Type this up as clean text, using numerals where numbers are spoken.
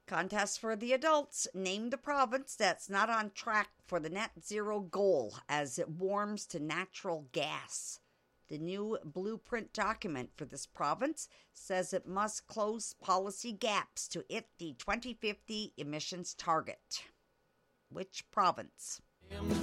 Contest for the adults. Name the province that's not on track for the net zero goal as it warms to natural gas. The new blueprint document for this province says it must close policy gaps to hit the 2050 emissions target. Which province?